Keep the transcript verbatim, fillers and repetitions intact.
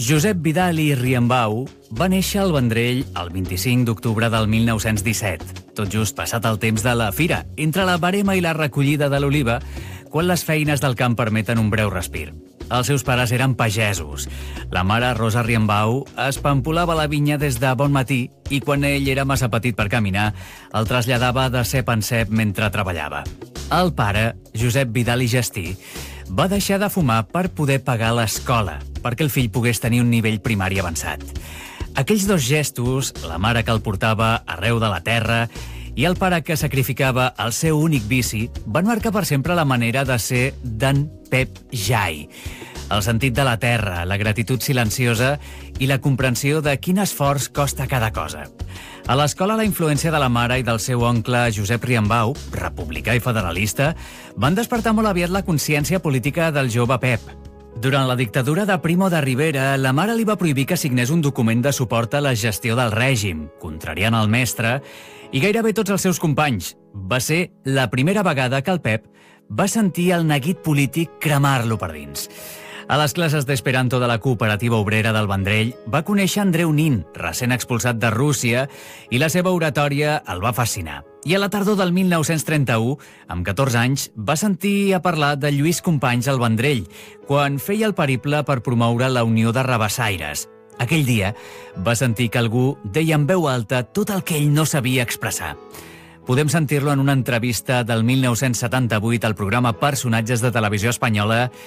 Josep Vidal i Riambau va néixer al Vendrell el vint-i-cinc d'octubre del mil nou-cents disset, tot just passat el temps de la fira, entre la verema i la recollida de l'oliva, quan les feines del camp permeten un breu respir. Els seus pares eren pagesos. La mare, Rosa Riambau, es pampolava la vinya des de bon matí i quan ell era massa petit per caminar, el traslladava de cep en cep mentre treballava. El pare, Josep Vidal i Gestí, va deixar de fumar per poder pagar l'escola, perquè el fill pogués tenir un nivell primari avançat. Aquells dos gestos, la mare que el portava arreu de la terra i el pare que sacrificava el seu únic vici, van marcar per sempre la manera de ser d'en Pep Jai. El sentit de la terra, la gratitud silenciosa i la comprensió de quin esforç costa cada cosa. A l'escola, la influència de la mare i del seu oncle Josep Riambau, republicà i federalista, van despertar molt aviat la consciència política del jove Pep. Durant la dictadura de Primo de Rivera, la mare li va prohibir que signés un document de suport a la gestió del règim, contrariant el mestre, i gairebé tots els seus companys. Va ser la primera vegada que el Pep va sentir el neguit polític cremar-lo per dins. A les classes d'esperanto de la Cooperativa Obrera del Vendrell va conèixer Andreu Nin, recent expulsat de Rússia, i la seva oratòria el va fascinar. I a la tardor del mil nou-cents trenta-u, amb catorze anys, va sentir a parlar de Lluís Companys al Vendrell, quan feia el periple per promoure la Unió de Rabassaires. Aquell dia va sentir que algú deia en veu alta tot el que ell no sabia expressar. Podem sentir-lo en una entrevista del mil nou-cents setanta-vuit al programa Personatges de Televisió Espanyola